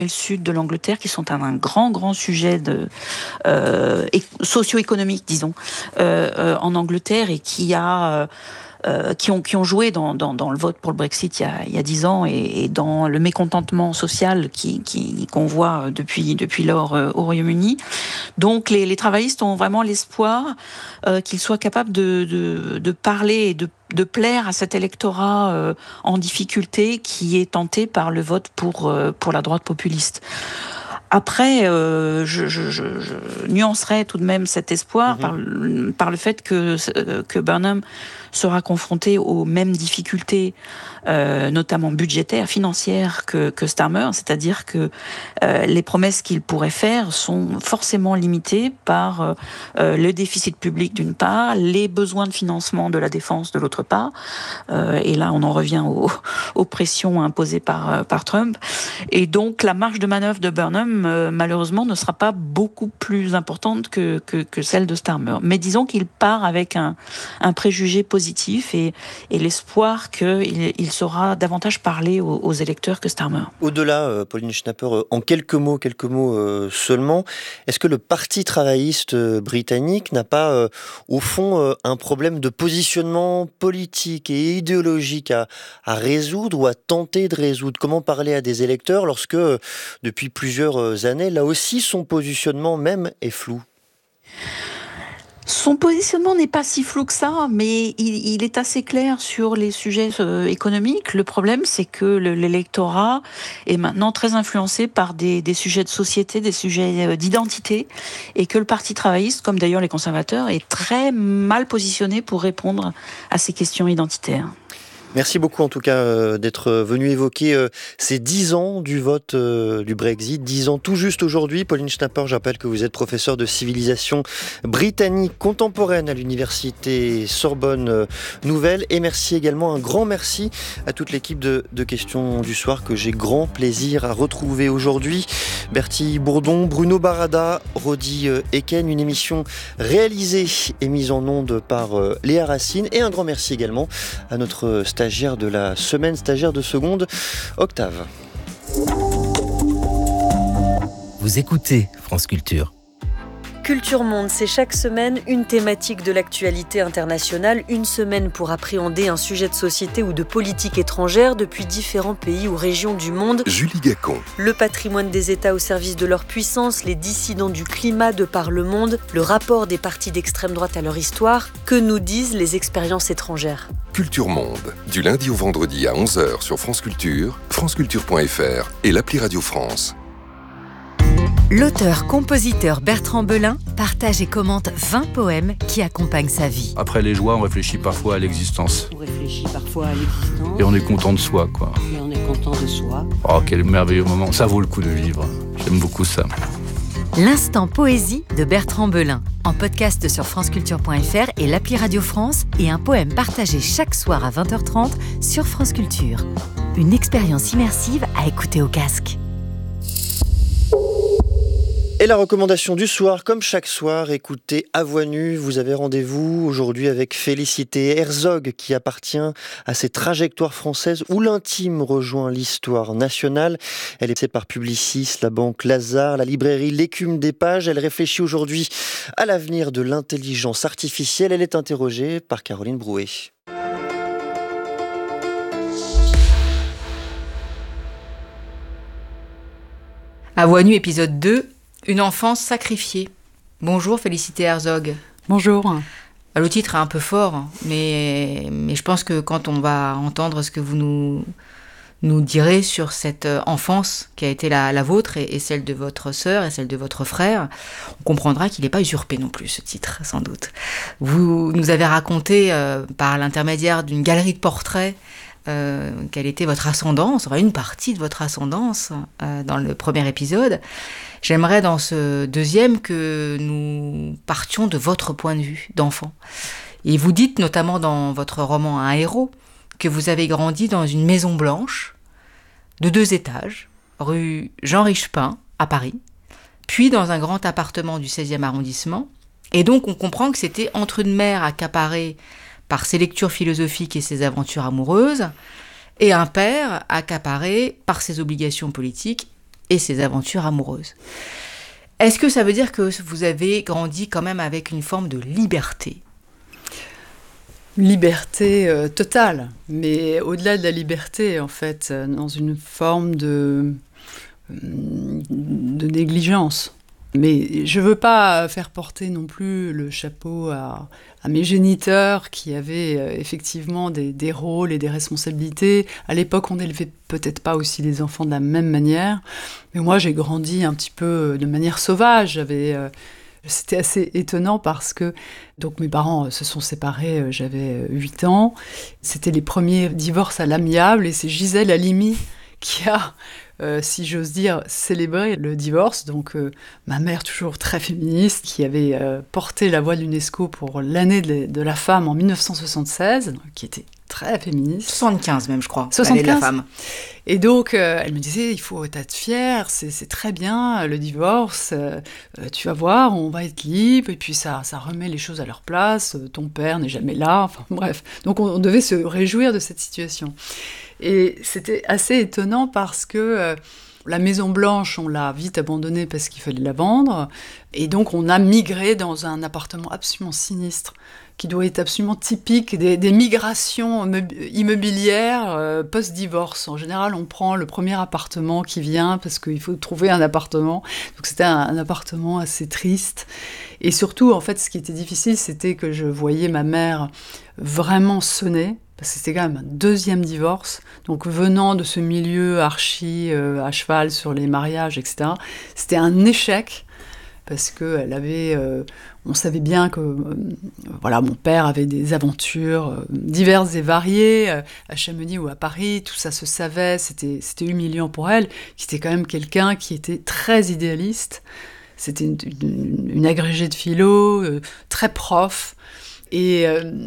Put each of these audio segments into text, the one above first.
le sud de l'Angleterre, qui sont un grand sujet socio-économique, disons, en Angleterre, et qui ont joué dans le vote pour le Brexit il y a 10 ans, et dans le mécontentement social qu'on voit depuis lors au Royaume-Uni. Donc les travaillistes ont vraiment l'espoir qu'ils soient capables de parler et de plaire à cet électorat en difficulté, qui est tenté par le vote pour la droite populiste. Après, je nuancerais tout de même cet espoir par le fait que Burnham sera confronté aux mêmes difficultés, notamment budgétaires, financières, que Starmer, c'est-à-dire que les promesses qu'il pourrait faire sont forcément limitées par le déficit public d'une part, les besoins de financement de la défense de l'autre part, et là on en revient aux pressions imposées par Trump, et donc la marge de manœuvre de Burnham malheureusement ne sera pas beaucoup plus importante que celle de Starmer. Mais disons qu'il part avec un préjugé positif et l'espoir qu'il saura davantage parler aux électeurs que Starmer. Au-delà, Pauline Schnapper, en quelques mots seulement, est-ce que le Parti travailliste britannique n'a pas, au fond, un problème de positionnement politique et idéologique à résoudre ou à tenter de résoudre? Comment parler à des électeurs lorsque, depuis plusieurs années, là aussi, son positionnement même est flou? Son positionnement n'est pas si flou que ça, mais il est assez clair sur les sujets économiques. Le problème, c'est que l'électorat est maintenant très influencé par des sujets de société, des sujets d'identité, et que le Parti travailliste, comme d'ailleurs les conservateurs, est très mal positionné pour répondre à ces questions identitaires. Merci beaucoup en tout cas d'être venu évoquer ces 10 ans du vote du Brexit, 10 ans tout juste aujourd'hui. Pauline Schnapper, je rappelle que vous êtes professeure de civilisation britannique contemporaine à l'université Sorbonne Nouvelle. Et merci également, un grand merci à toute l'équipe de Questions du Soir que j'ai grand plaisir à retrouver aujourd'hui. Bertie Bourdon, Bruno Barada, Rodi Eken, une émission réalisée et mise en onde par Léa Racine. Et un grand merci également à notre stagiaire de la semaine, stagiaire de seconde, Octave. Vous écoutez France Culture. Culture Monde, c'est chaque semaine une thématique de l'actualité internationale, une semaine pour appréhender un sujet de société ou de politique étrangère depuis différents pays ou régions du monde. Julie Gacon. Le patrimoine des États au service de leur puissance, les dissidents du climat de par le monde, le rapport des partis d'extrême droite à leur histoire, que nous disent les expériences étrangères. Culture Monde, du lundi au vendredi à 11h sur France Culture, franceculture.fr et l'appli Radio France. L'auteur-compositeur Bertrand Belin partage et commente 20 poèmes qui accompagnent sa vie. Après les joies, on réfléchit parfois à l'existence. On réfléchit parfois à l'existence. Et on est content de soi, quoi. Et on est content de soi. Oh, quel merveilleux moment. Ça vaut le coup de vivre. J'aime beaucoup ça. L'instant poésie de Bertrand Belin, en podcast sur franceculture.fr et l'appli Radio France, et un poème partagé chaque soir à 20h30 sur France Culture. Une expérience immersive à écouter au casque. Et la recommandation du soir, comme chaque soir, écoutez à voix nue. Vous avez rendez-vous aujourd'hui avec Félicité Herzog, qui appartient à ces trajectoires françaises où l'intime rejoint l'histoire nationale. Elle est par Publicis, la banque Lazare, la librairie L'écume des pages. Elle réfléchit aujourd'hui à l'avenir de l'intelligence artificielle. Elle est interrogée par Caroline Brouet. À voix nue, épisode 2. Une enfance sacrifiée. Bonjour Félicité Herzog. Bonjour. Le titre est un peu fort, mais je pense que quand on va entendre ce que vous nous direz sur cette enfance qui a été la vôtre et celle de votre sœur et celle de votre frère, on comprendra qu'il n'est pas usurpé non plus, ce titre, sans doute. Vous nous avez raconté, par l'intermédiaire d'une galerie de portraits, quelle était votre ascendance, enfin une partie de votre ascendance dans le premier épisode. J'aimerais dans ce deuxième que nous partions de votre point de vue d'enfant. Et vous dites notamment dans votre roman Un héros que vous avez grandi dans une maison blanche de 2 étages, rue Jean Richepin à Paris, puis dans un grand appartement du 16e arrondissement. Et donc on comprend que c'était entre une mère accaparée par ses lectures philosophiques et ses aventures amoureuses, et un père accaparé par ses obligations politiques et ses aventures amoureuses. Est-ce que ça veut dire que vous avez grandi quand même avec une forme de liberté ? Liberté totale, mais au-delà de la liberté, en fait, dans une forme de négligence. Mais je ne veux pas faire porter non plus le chapeau à mes géniteurs qui avaient effectivement des rôles et des responsabilités. À l'époque, on n'élevait peut-être pas aussi les enfants de la même manière. Mais moi, j'ai grandi un petit peu de manière sauvage. C'était assez étonnant parce que donc mes parents se sont séparés, j'avais 8 ans. C'était les premiers divorces à l'amiable et c'est Gisèle Halimi qui a, si j'ose dire, célébré le divorce. Donc ma mère, toujours très féministe, qui avait porté la voix de l'UNESCO pour l'année de la femme en 1976, qui était très féministe. 75 même, je crois, 75. l'année de la femme. Et donc, elle me disait, il faut être fière, c'est très bien, le divorce, tu vas voir, on va être libre, et puis ça remet les choses à leur place, ton père n'est jamais là, enfin bref. Donc on devait se réjouir de cette situation. Et c'était assez étonnant parce que la Maison Blanche, on l'a vite abandonnée parce qu'il fallait la vendre, et donc on a migré dans un appartement absolument sinistre, qui doit être absolument typique des migrations immobilières post-divorce. En général, on prend le premier appartement qui vient parce qu'il faut trouver un appartement. Donc c'était un appartement assez triste. Et surtout, en fait, ce qui était difficile, c'était que je voyais ma mère vraiment sonner, parce que c'était quand même un deuxième divorce. Donc venant de ce milieu archi à cheval sur les mariages, etc., c'était un échec. Parce qu'elle avait, on savait bien que mon père avait des aventures diverses et variées, à Chamonix ou à Paris, tout ça se savait, c'était humiliant pour elle, qui était quand même quelqu'un qui était très idéaliste, c'était une agrégée de philo, très prof, et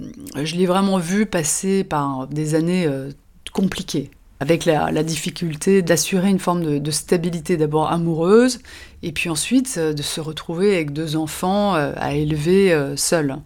je l'ai vraiment vue passer par des années compliquées, avec la difficulté d'assurer une forme de stabilité d'abord amoureuse, et puis ensuite de se retrouver avec 2 enfants à élever seule.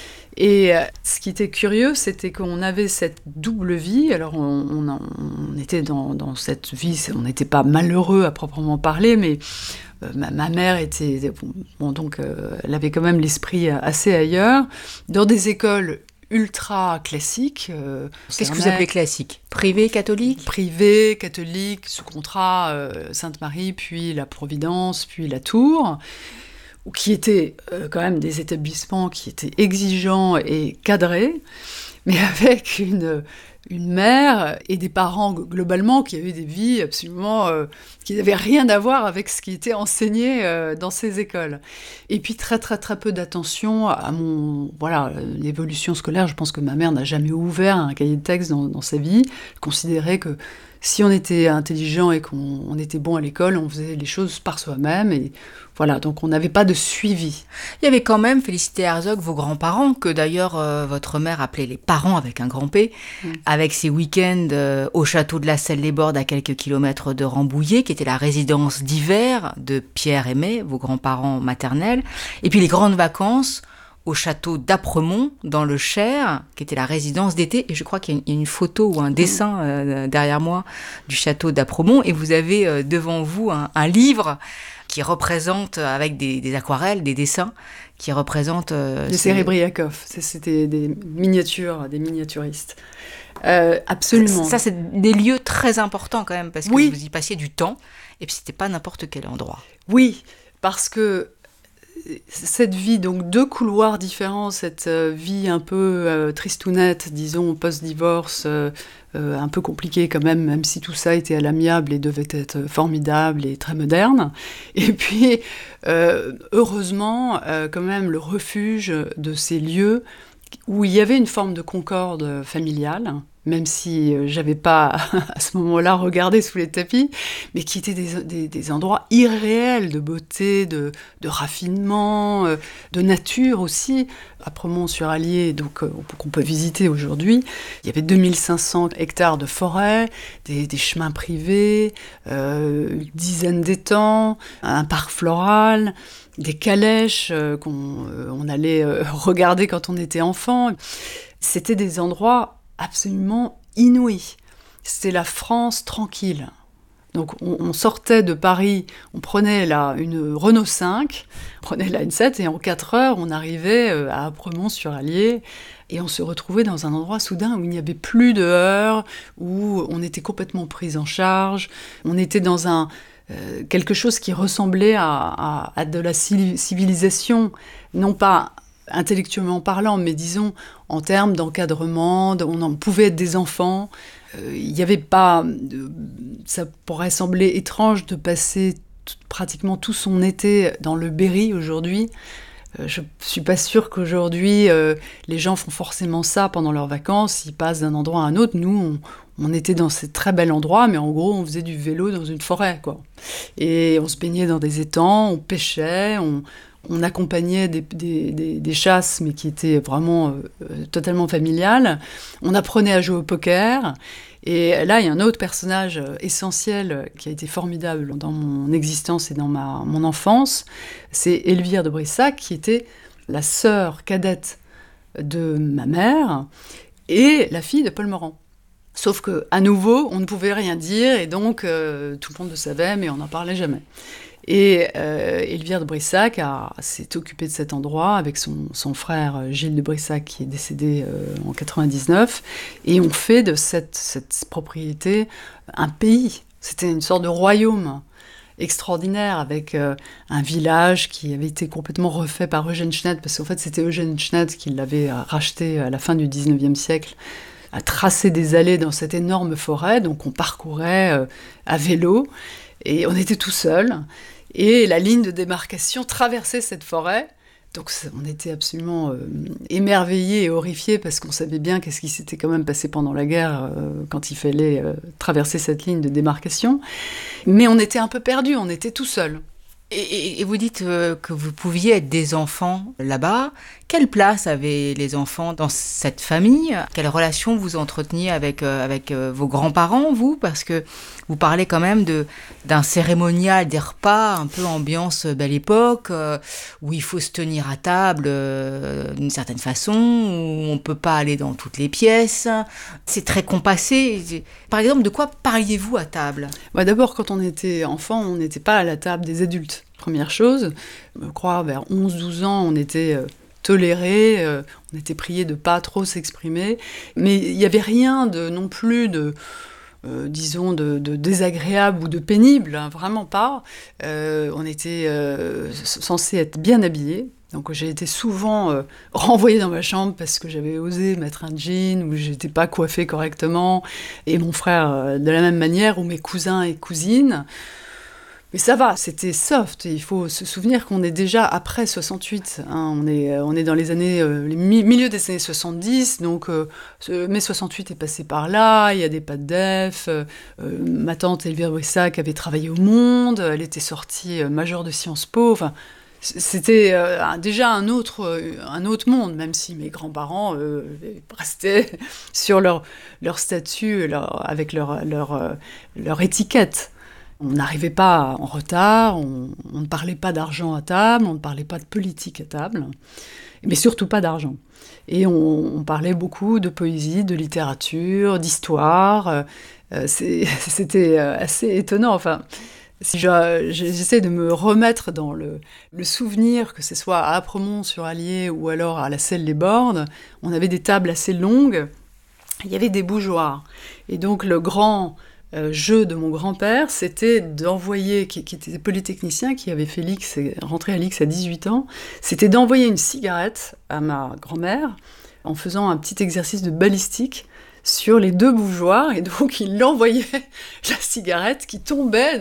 Et ce qui était curieux, c'était qu'on avait cette double vie. Alors on était dans cette vie, on n'était pas malheureux à proprement parler, mais ma mère était... donc elle avait quand même l'esprit assez ailleurs, dans des écoles ultra classique. Qu'est-ce que vous appelez classique ? Privé, catholique ? Privé, catholique, sous contrat, Sainte-Marie, puis la Providence, puis la Tour, qui étaient quand même des établissements qui étaient exigeants et cadrés, mais avec une mère et des parents globalement qui avaient des vies absolument qui n'avaient rien à voir avec ce qui était enseigné dans ces écoles. Et puis très très très peu d'attention à l'évolution scolaire. Je pense que ma mère n'a jamais ouvert un cahier de texte dans sa vie. Elle considérait que si on était intelligent et qu'on était bon à l'école, on faisait les choses par soi-même. Et voilà, donc on n'avait pas de suivi. Il y avait quand même, Félicité Herzog, vos grands-parents, que d'ailleurs votre mère appelait les parents avec un grand P, avec ses week-ends au château de la Selle-les-Bordes à quelques kilomètres de Rambouillet, qui était la résidence d'hiver de Pierre et May, vos grands-parents maternels, et puis les grandes vacances au château d'Apremont, dans le Cher, qui était la résidence d'été. Et je crois qu'il y a une photo ou un dessin derrière moi du château d'Apremont. Et vous avez devant vous un livre qui représente, avec des aquarelles, des dessins, qui représentent... des Sérébriakov. C'était des miniatures, des miniaturistes. Absolument. Ça, c'est des lieux très importants quand même, parce que oui. Vous y passiez du temps, et puis c'était pas n'importe quel endroit. Oui, parce que cette vie, donc 2 couloirs différents, cette vie un peu tristounette, disons, post-divorce, un peu compliquée quand même si tout ça était à l'amiable et devait être formidable et très moderne. Et puis, heureusement, quand même, le refuge de ces lieux où il y avait une forme de concorde familiale, même si j'avais pas à ce moment-là regardé sous les tapis, mais qui étaient des endroits irréels de beauté, de raffinement, de nature aussi. Apremont-sur-Allier, donc qu'on peut visiter aujourd'hui, il y avait 2500 hectares de forêt, des chemins privés, une dizaine d'étangs, un parc floral, des calèches qu'on allait regarder quand on était enfant. C'était des endroits absolument inouï. C'était la France tranquille. Donc on sortait de Paris, on prenait là une Renault 5, on prenait la N7 et en 4 heures, on arrivait à Apremont-sur-Allier et on se retrouvait dans un endroit soudain où il n'y avait plus de heurts, où on était complètement pris en charge, on était dans quelque chose qui ressemblait à de la civilisation, non pas intellectuellement parlant, mais disons en termes d'encadrement, on pouvait être des enfants. Il n'y avait pas... ça pourrait sembler étrange de passer pratiquement tout son été dans le Berry aujourd'hui. Je ne suis pas sûre qu'aujourd'hui, les gens font forcément ça pendant leurs vacances, ils passent d'un endroit à un autre. Nous, on était dans ces très bel endroit, mais en gros, on faisait du vélo dans une forêt, quoi. Et on se baignait dans des étangs, on pêchait, on accompagnait des chasses, mais qui étaient vraiment totalement familiales. On apprenait à jouer au poker. Et là, il y a un autre personnage essentiel qui a été formidable dans mon existence et dans mon enfance. C'est Elvire de Brissac, qui était la sœur cadette de ma mère et la fille de Paul Morand. Sauf qu'à nouveau, on ne pouvait rien dire, et donc tout le monde le savait, mais on n'en parlait jamais. Et Elvire de Brissac s'est occupée de cet endroit avec son frère Gilles de Brissac, qui est décédé en 99, et on fait de cette propriété un pays. C'était une sorte de royaume extraordinaire, avec un village qui avait été complètement refait par Eugène Schneidt, parce qu'en fait c'était Eugène Schneidt qui l'avait racheté à la fin du 19e siècle, a tracé des allées dans cette énorme forêt, donc on parcourait à vélo, et on était tout seul. Et la ligne de démarcation traversait cette forêt. Donc on était absolument émerveillés et horrifiés parce qu'on savait bien qu'est-ce qui s'était quand même passé pendant la guerre quand il fallait traverser cette ligne de démarcation. Mais on était un peu perdus, on était tout seuls. Et vous dites que vous pouviez être des enfants là-bas. Quelle place avaient les enfants dans cette famille ? Quelle relation vous entreteniez avec vos grands-parents, vous ? Parce que vous parlez quand même d'un cérémonial, des repas, un peu ambiance belle époque, où il faut se tenir à table d'une certaine façon, où on ne peut pas aller dans toutes les pièces. C'est très compassé. Par exemple, de quoi parliez-vous à table ? D'abord, quand on était enfant, on n'était pas à la table des adultes. Première chose, je crois, vers 11-12 ans, on était tolérés, on était priés de ne pas trop s'exprimer, mais il n'y avait rien non plus de désagréable ou de pénible, hein, vraiment pas. On était censé être bien habillés. Donc j'ai été souvent renvoyée dans ma chambre parce que j'avais osé mettre un jean ou j'étais pas coiffée correctement, et mon frère de la même manière, ou mes cousins et cousines. Mais ça va, c'était soft. Il faut se souvenir qu'on est déjà après 68. Hein, on est dans les années, milieu des années 70. Donc, mai 68 est passé par là. Il y a des pas de def. Ma tante Elvire Brissac avait travaillé au Monde. Elle était sortie majeure de Sciences Po. Enfin, c'était déjà un autre monde, même si mes grands-parents restaient sur leur statut, avec leur étiquette. On n'arrivait pas en retard, on ne parlait pas d'argent à table, on ne parlait pas de politique à table, mais surtout pas d'argent. Et on parlait beaucoup de poésie, de littérature, d'histoire. C'était assez étonnant. Enfin, si j'essaie de me remettre dans le souvenir, que ce soit à Apremont-sur-Allier ou alors à la Selle-les-Bordes, on avait des tables assez longues, il y avait des bougeoirs. Et donc le grand jeu de mon grand-père, c'était d'envoyer, qui était polytechnicien, qui avait fait l'IX, rentré à l'IX à 18 ans, c'était d'envoyer une cigarette à ma grand-mère en faisant un petit exercice de balistique sur les deux bougeoirs, et donc il envoyait la cigarette qui tombait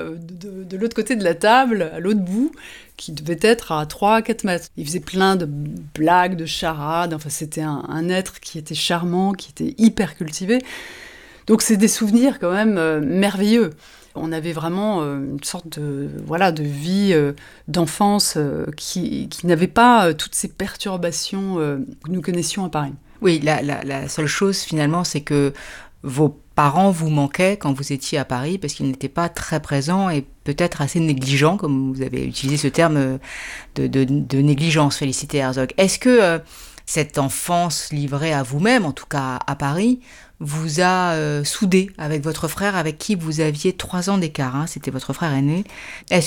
de l'autre côté de la table, à l'autre bout, qui devait être à 3-4 mètres. Il faisait plein de blagues, de charades, enfin c'était un être qui était charmant, qui était hyper cultivé. Donc c'est des souvenirs quand même merveilleux. On avait vraiment une sorte de vie d'enfance qui n'avait pas toutes ces perturbations que nous connaissions à Paris. Oui, la seule chose finalement, c'est que vos parents vous manquaient quand vous étiez à Paris parce qu'ils n'étaient pas très présents et peut-être assez négligents, comme vous avez utilisé ce terme de négligence, Félicité Herzog. Est-ce que cette enfance livrée à vous-même, en tout cas à Paris, vous a soudé avec votre frère avec qui vous aviez 3 ans d'écart, hein, c'était votre frère aîné.